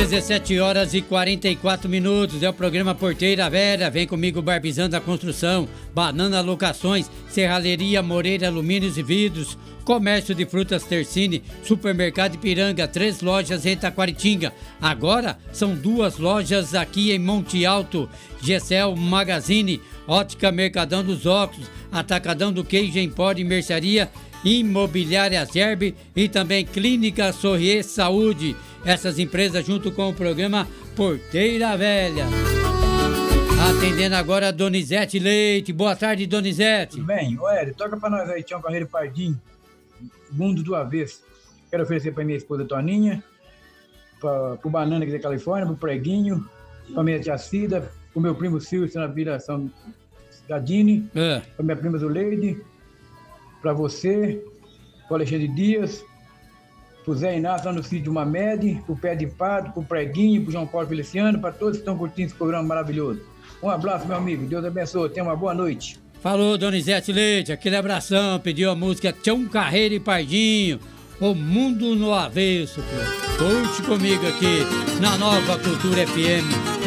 17 horas e 44 minutos, é o programa Porteira Velha. Vem comigo, Barbizando a Construção, Banana Locações, Serralheria Moreira Alumínios e Vidros, Comércio de Frutas Tercine, Supermercado Ipiranga, 3 lojas em Taquaritinga. Agora são 2 lojas aqui em Monte Alto. Gessel Magazine, Ótica Mercadão dos Óculos, Atacadão do Queijo, Empório e Mercearia, Imobiliária Zerbe e também Clínica Sorrier Saúde. Essas empresas junto com o programa Porteira Velha. Atendendo agora a Donizete Leite. Boa tarde, Donizete. Tudo bem? Ô, Hélio, toca pra nós aí, Tião Carreiro Pardinho, Mundo do Avesso. Quero oferecer pra minha esposa Toninha, pro Banana aqui da Califórnia, pro Preguinho, pra minha tia Cida, pro meu primo Silvio na Vila São Gadini, pra minha prima Zuleide, pra você, pro Alexandre Dias, pro Zé Inácio lá no sítio Mamed, pro Pé de Pato, pro Preguinho, pro João Paulo Feliciano, pra todos que estão curtindo esse programa maravilhoso. Um abraço, meu amigo. Deus abençoe. Tenha uma boa noite. Falou, Donizete Leite. Aquele abração. Pediu a música Tião Carreiro e Pardinho. O Mundo no Avesso. Curte comigo aqui na Nova Cultura FM.